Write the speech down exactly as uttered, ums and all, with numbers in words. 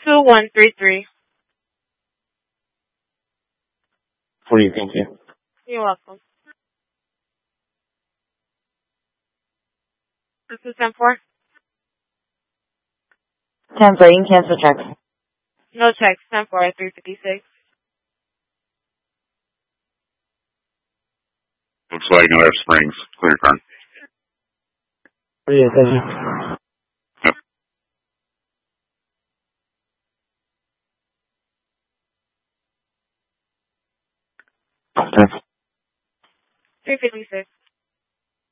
two one three three. For you, thank you. You're welcome. This is ten four. ten four, you can cancel checks. No checks. ten four at three fifty-six. Looks like North Springs. Clear car. For you, thank you. Yep. Okay. three fifty-six.